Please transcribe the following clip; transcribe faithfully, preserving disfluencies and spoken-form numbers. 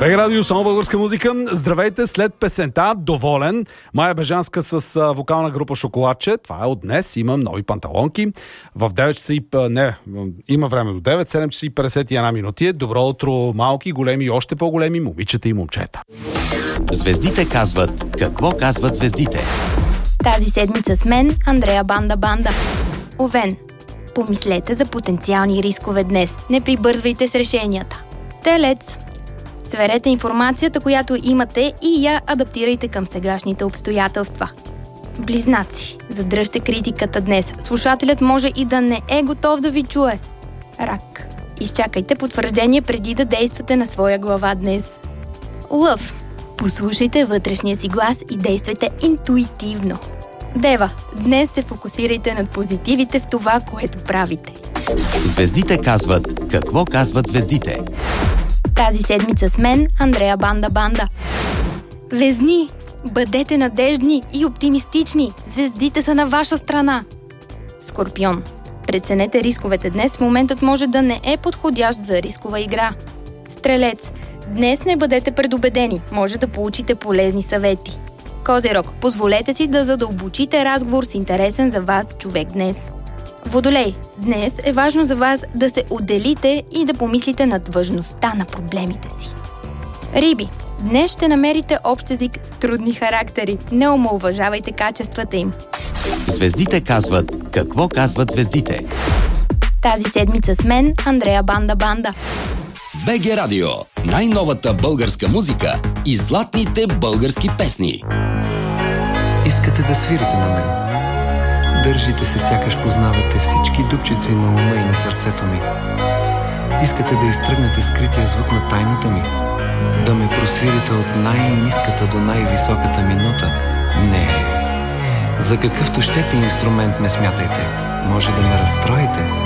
БГ Радио, само българска музика. Здравейте, след песента "Доволен", Мая Бежанска с а, вокална група "Шоколадче". Това е от днес. Имам нови панталонки. В девет часа и... Не, има време до девет, седем часа и петдесет и една минути. Добро утро, малки, големи и още по-големи момичета и момчета. Звездите казват какво казват звездите. Тази седмица с мен Андрея Банда Банда. Овен. Помислете за потенциални рискове днес. Не прибързвайте с решенията. Телец. Сверете информацията, която имате, и я адаптирайте към сегашните обстоятелства. Близнаци. Задръжте критиката днес. Слушателят може и да не е готов да ви чуе. Рак. Изчакайте потвърждение преди да действате на своя глава днес. Лъв. Послушайте вътрешния си глас и действайте интуитивно. Дева. Днес се фокусирайте над позитивите в това, което правите. Звездите казват какво казват звездите. Тази седмица с мен Андрея Банда Банда. Везни, бъдете надеждни и оптимистични. Звездите са на ваша страна. Скорпион. Преценете рисковете днес. Моментът може да не е подходящ за рискова игра. Стрелец. Днес не бъдете предубедени. Може да получите полезни съвети. Козирог. Позволете си да задълбочите разговор с интересен за вас човек днес. Водолей. Днес е важно за вас да се отделите и да помислите над важността на проблемите си. Риби. Днес ще намерите общ език с трудни характери. Не омаловажавайте качествата им. Звездите казват какво казват звездите. Тази седмица с мен Андрея Банда Банда. БГ Радио. Най-новата българска музика и златните български песни. Искате да свирите на мен. Държите се, сякаш познавате всички дупчици на ума и на сърцето ми. Искате да изтръгнете скрития звук на тайната ми. Да ме просвирите от най-ниската до най-високата ми нота. Не. За какъвто щете инструмент ме смятайте. Може да ме разстроите.